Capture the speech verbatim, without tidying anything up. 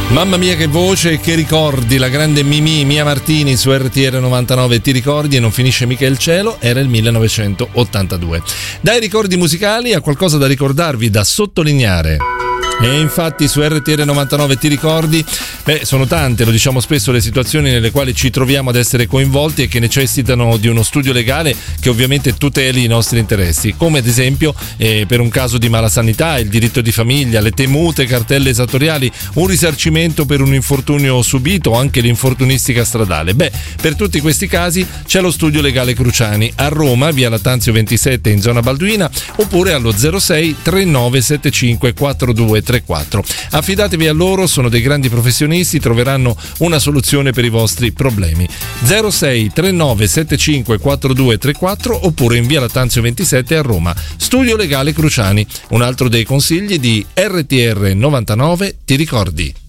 Mamma mia che voce, che ricordi, la grande Mimì, Mia Martini su R T R novantanove, ti ricordi e non finisce mica il cielo, era il millenovecentottantadue. Dai ricordi musicali a qualcosa da ricordarvi, da sottolineare. E infatti su R T R novantanove ti ricordi, beh, sono tante, lo diciamo spesso, le situazioni nelle quali ci troviamo ad essere coinvolti e che necessitano di uno studio legale che ovviamente tuteli i nostri interessi, come ad esempio eh, per un caso di malasanità, il diritto di famiglia, le temute cartelle esattoriali, un risarcimento per un infortunio subito o anche l'infortunistica stradale. Beh, per tutti questi casi c'è lo studio legale Cruciani a Roma, via Lattanzio ventisette in zona Balduina, oppure allo zero sei trentanove settantacinque quarantadue trentaquattro. Affidatevi a loro, sono dei grandi professionisti, troveranno una soluzione per i vostri problemi. zero sei trentanove settantacinque quarantadue trentaquattro oppure in via Lattanzio ventisette a Roma. Studio legale Cruciani, un altro dei consigli di R T R novantanove, ti ricordi?